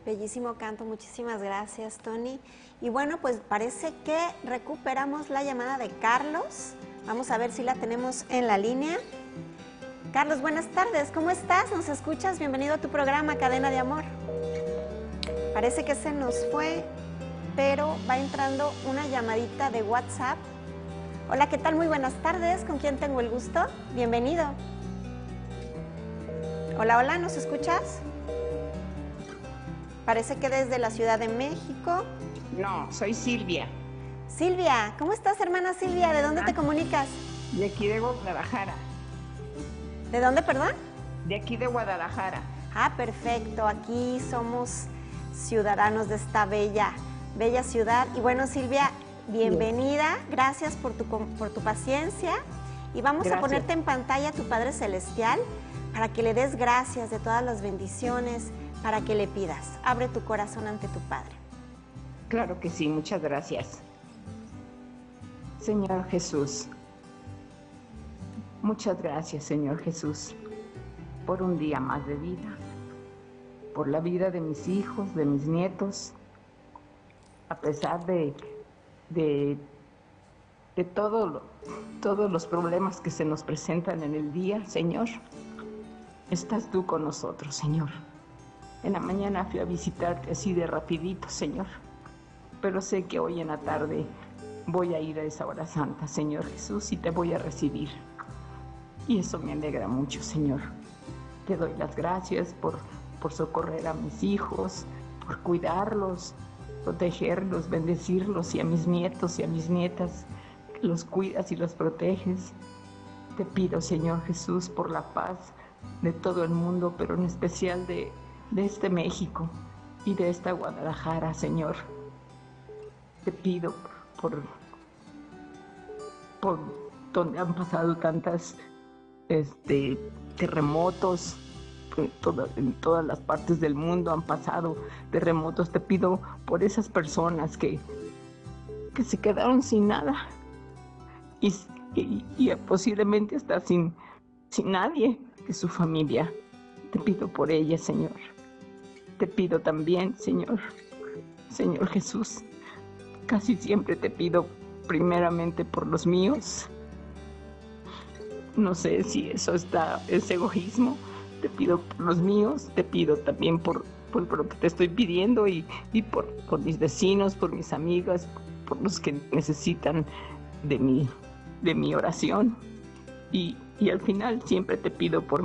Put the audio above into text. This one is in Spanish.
Bellísimo canto, muchísimas gracias, Tony. Y bueno, pues parece que recuperamos la llamada de Carlos. Vamos a ver si la tenemos en la línea. Carlos, buenas tardes, ¿cómo estás? ¿Nos escuchas? Bienvenido a tu programa Cadena de Amor. Parece que se nos fue, pero va entrando una llamadita de WhatsApp. Hola, ¿qué tal? Muy buenas tardes, ¿con quién tengo el gusto? Bienvenido. Hola, hola, ¿nos escuchas? Parece que desde la Ciudad de México. No, soy Silvia. Silvia, ¿cómo estás, hermana Silvia? ¿De dónde te comunicas? De aquí de Guadalajara. ¿De dónde, perdón? De aquí de Guadalajara. Ah, perfecto. Aquí somos ciudadanos de esta bella ciudad. Y bueno, Silvia, bienvenida. Gracias por tu paciencia. Y vamos a ponerte en pantalla a tu Padre Celestial para que le des gracias de todas las bendiciones, para que le pidas. Abre tu corazón ante tu Padre. Claro que sí, muchas gracias. Señor Jesús, muchas gracias, Señor Jesús, por un día más de vida, por la vida de mis hijos, de mis nietos, a pesar de todos los problemas que se nos presentan en el día, Señor, estás tú con nosotros, Señor. En la mañana fui a visitarte así de rapidito, Señor, pero sé que hoy en la tarde voy a ir a esa hora santa, Señor Jesús, y te voy a recibir. Y eso me alegra mucho, Señor. Te doy las gracias por socorrer a mis hijos, por cuidarlos, protegerlos, bendecirlos, y a mis nietos y a mis nietas, que los cuidas y los proteges. Te pido, Señor Jesús, por la paz de todo el mundo, pero en especial de este México y de esta Guadalajara, Señor. Te pido por donde han pasado tantas terremotos, en todas las partes del mundo han pasado terremotos. Te pido por esas personas que se quedaron sin nada y posiblemente hasta sin nadie de su familia. Te pido por ellas, Señor. Te pido también, Señor Jesús, casi siempre te pido primeramente por los míos. No sé si eso es egoísmo. Te pido por los míos, te pido también por lo que te estoy pidiendo y por mis vecinos, por mis amigas, por los que necesitan de mi oración. Y al final siempre te pido por